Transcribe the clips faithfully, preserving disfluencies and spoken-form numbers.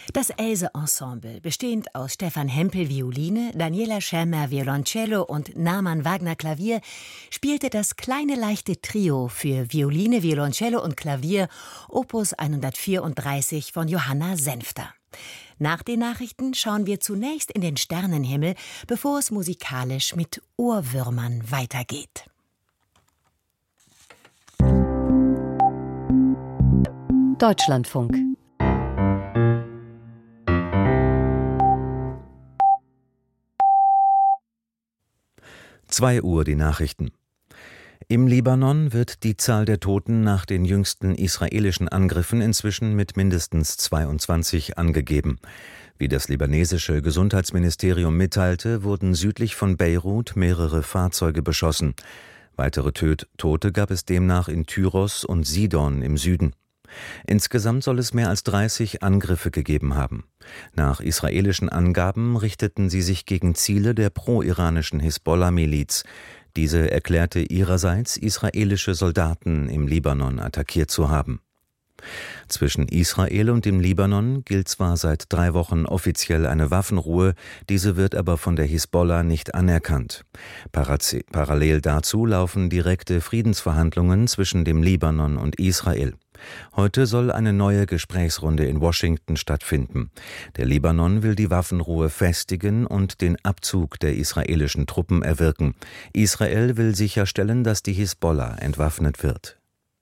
Das Else-Ensemble, bestehend aus Stefan Hempel Violine, Daniela Schermer Violoncello und Naman Wagner Klavier, spielte das kleine leichte Trio für Violine, Violoncello und Klavier Opus hundertvierunddreißig von Johanna Senfter. Nach den Nachrichten schauen wir zunächst in den Sternenhimmel, bevor es musikalisch mit Ohrwürmern weitergeht. Deutschlandfunk. zwei Uhr die Nachrichten. Im Libanon wird die Zahl der Toten nach den jüngsten israelischen Angriffen inzwischen mit mindestens zweiundzwanzig angegeben. Wie das libanesische Gesundheitsministerium mitteilte, wurden südlich von Beirut mehrere Fahrzeuge beschossen. Weitere Töt- Tote gab es demnach in Tyros und Sidon im Süden. Insgesamt soll es mehr als dreißig Angriffe gegeben haben. Nach israelischen Angaben richteten sie sich gegen Ziele der pro-iranischen Hisbollah-Miliz. Diese erklärte ihrerseits, israelische Soldaten im Libanon attackiert zu haben. Zwischen Israel und dem Libanon gilt zwar seit drei Wochen offiziell eine Waffenruhe, diese wird aber von der Hisbollah nicht anerkannt. Paraze- Parallel dazu laufen direkte Friedensverhandlungen zwischen dem Libanon und Israel. Heute soll eine neue Gesprächsrunde in Washington stattfinden. Der Libanon will die Waffenruhe festigen und den Abzug der israelischen Truppen erwirken. Israel will sicherstellen, dass die Hisbollah entwaffnet wird.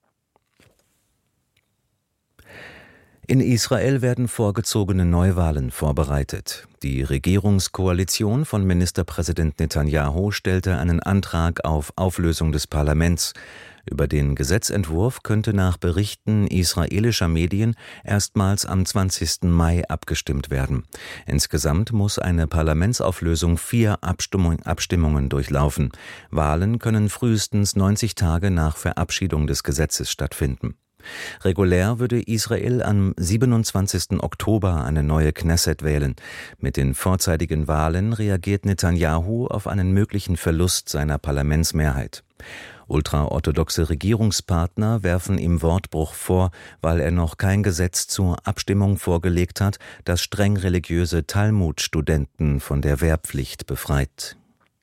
In Israel werden vorgezogene Neuwahlen vorbereitet. Die Regierungskoalition von Ministerpräsident Netanyahu stellte einen Antrag auf Auflösung des Parlaments. Über den Gesetzentwurf könnte nach Berichten israelischer Medien erstmals am zwanzigsten Mai abgestimmt werden. Insgesamt muss eine Parlamentsauflösung vier Abstimmung, Abstimmungen durchlaufen. Wahlen können frühestens neunzig Tage nach Verabschiedung des Gesetzes stattfinden. Regulär würde Israel am siebenundzwanzigsten Oktober eine neue Knesset wählen. Mit den vorzeitigen Wahlen reagiert Netanyahu auf einen möglichen Verlust seiner Parlamentsmehrheit. Ultraorthodoxe Regierungspartner werfen ihm Wortbruch vor, weil er noch kein Gesetz zur Abstimmung vorgelegt hat, das streng religiöse Talmud-Studenten von der Wehrpflicht befreit.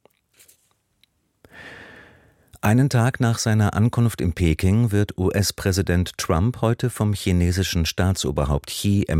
Einen Tag nach seiner Ankunft in Peking wird U S-Präsident Trump heute vom chinesischen Staatsoberhaupt Xi